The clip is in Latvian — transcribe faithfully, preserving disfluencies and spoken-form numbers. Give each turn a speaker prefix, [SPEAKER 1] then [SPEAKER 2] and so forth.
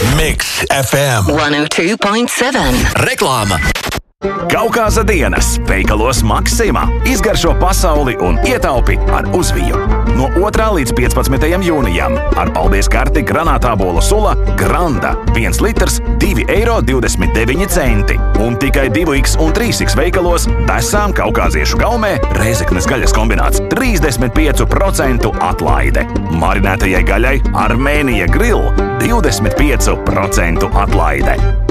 [SPEAKER 1] Mix F M
[SPEAKER 2] one oh two point seven.
[SPEAKER 1] Reklāma.
[SPEAKER 3] Kaukāza dienas veikalos Maksimā izgaršo pasauli un ietaupi ar uzviju. No otrā līdz piecpadsmitajam jūnijam ar paldies karti granātābolu sula Granda viens litrs divi eiro divdesmit deviņi centi. Un tikai divi X un trīs X veikalos Besām kaukāziešu gaumē Rēzeknes gaļas kombināts trīsdesmit pieci procenti atlaide. Marinētajai gaļai Armēnija Grill divdesmit pieci procenti atlaide.